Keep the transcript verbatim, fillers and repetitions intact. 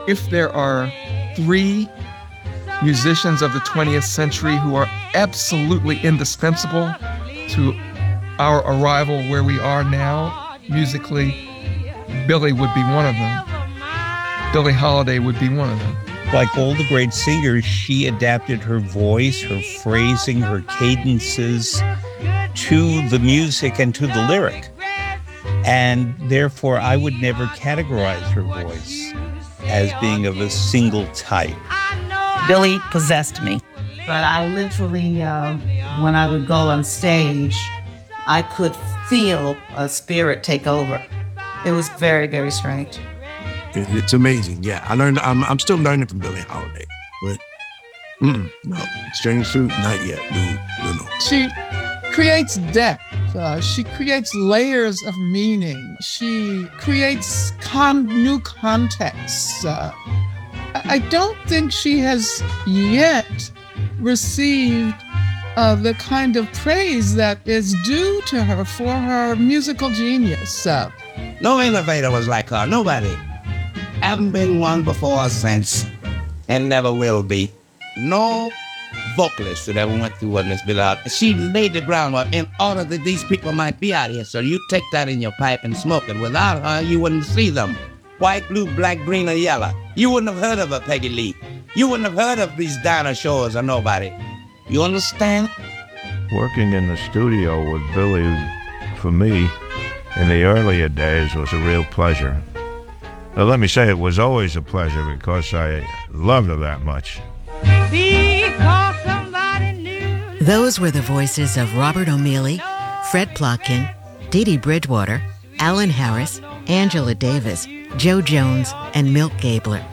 if there are three musicians of the twentieth century who are absolutely indispensable to our arrival where we are now musically, Billie would be one of them. Billie Holiday would be one of them. Like all the great singers, she adapted her voice, her phrasing, her cadences to the music and to the lyric. And therefore, I would never categorize her voice as being of a single type. Billie possessed me. But I literally, uh, when I would go on stage, I could feel a spirit take over. It was very, very strange. It's amazing, yeah. I learned. I'm, I'm still learning from Billie Holiday, but mm, no, Strange Fruit, not yet. No, no, no. She creates depth. Uh, she creates layers of meaning. She creates con- new contexts. Uh, I don't think she has yet received uh, the kind of praise that is due to her for her musical genius. Uh, no innovator was like her. Nobody. Haven't been one before or since, and never will be. No vocalist that ever went through what Miss Billie Holiday. She laid the groundwork in order that these people might be out here. So you take that in your pipe and smoke it. Without her, you wouldn't see them. White, blue, black, green, or yellow. You wouldn't have heard of a Peggy Lee. You wouldn't have heard of these Dinah Shores or nobody. You understand? Working in the studio with Billie, for me, in the earlier days was a real pleasure. Now, let me say it was always a pleasure because I loved her that much. Those were the voices of Robert O'Meally, Fred Plotkin, Dee Dee Bridgewater, Alan Harris, Angela Davis, Joe Jones, and Milt Gabler.